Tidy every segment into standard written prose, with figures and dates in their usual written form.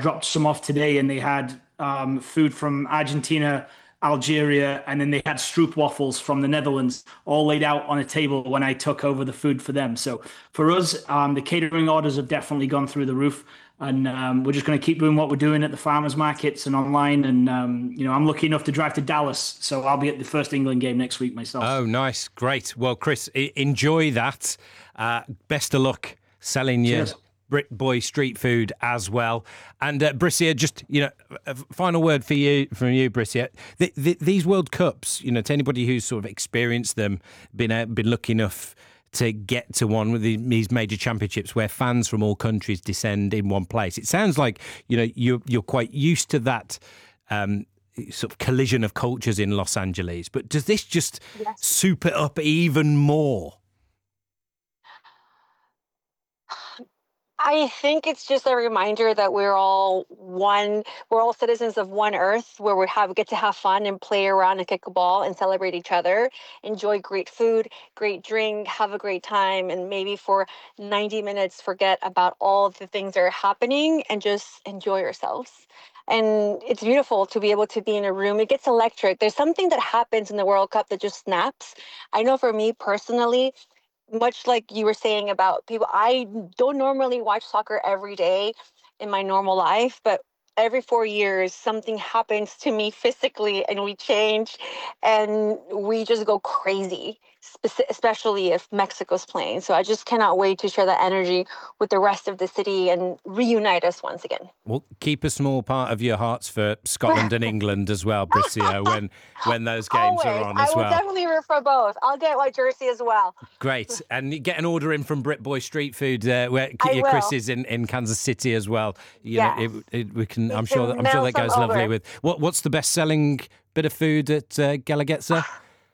dropped some off today, and they had food from Argentina, Algeria, and then they had stroop waffles from the Netherlands all laid out on a table when I took over the food for them. So for us, the catering orders have definitely gone through the roof. And we're just going to keep doing what we're doing at the farmers markets and online. And, I'm lucky enough to drive to Dallas. So I'll be at the first England game next week myself. Oh, nice. Great. Well, Chris, enjoy that. Best of luck selling your Brit Boy street food as well. And Brysia, just, a final word from you, Brysia. These World Cups, to anybody who's sort of experienced them, been lucky enough to get to one with these major championships where fans from all countries descend in one place. It sounds like, you're quite used to that sort of collision of cultures in Los Angeles. But does this just soup it up even more? I think it's just a reminder that we're all one. We're all citizens of one Earth, where we get to have fun and play around and kick a ball and celebrate each other, enjoy great food, great drink, have a great time, and maybe for 90 minutes forget about all the things that are happening and just enjoy yourselves. And it's beautiful to be able to be in a room. It gets electric. There's something that happens in the World Cup that just snaps. I know for me personally, much like you were saying about people, I don't normally watch soccer every day in my normal life, but every 4 years, something happens to me physically and we change and we just go crazy, especially if Mexico's playing. So I just cannot wait to share that energy with the rest of the city and reunite us once again. Well, keep a small part of your hearts for Scotland and England as well, Brysia, when those games Always. are on as well. I will definitely root for both. I'll get my jersey as well. Great. And you get an order in from Brit Boy Street Food, where your Chris is in Kansas City as well. We can. I'm sure that goes lovely with. What's the best selling bit of food at Guelaguetza?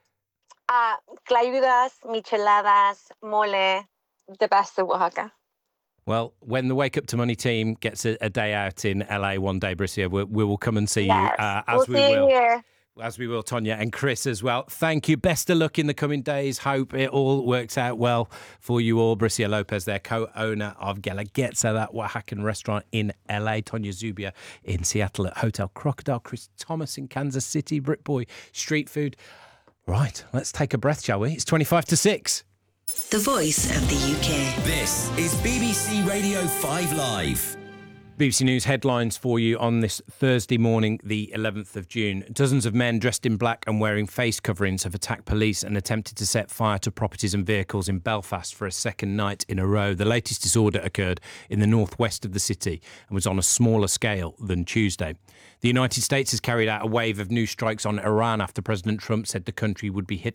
Clayudas, micheladas, mole, the best of Oaxaca. Well, when the Wake Up to Money team gets a day out in LA one day, Brysia, we will come and see you, as we will. Here. As we will, Tonya and Chris as well. Thank you. Best of luck in the coming days. Hope it all works out well for you all. Brysia Lopez, their co-owner of Guelaguetza, that Oaxacan restaurant in LA. Tonya Zubia in Seattle at Hotel Crocodile. Chris Thomas in Kansas City. Brit Boy Street Food. Right, let's take a breath, shall we? It's 25 to 6. The Voice of the UK. This is BBC Radio 5 Live. BBC News headlines for you on this Thursday morning, the 11th of June. Dozens of men dressed in black and wearing face coverings have attacked police and attempted to set fire to properties and vehicles in Belfast for a second night in a row. The latest disorder occurred in the northwest of the city and was on a smaller scale than Tuesday. The United States has carried out a wave of new strikes on Iran after President Trump said the country would be hit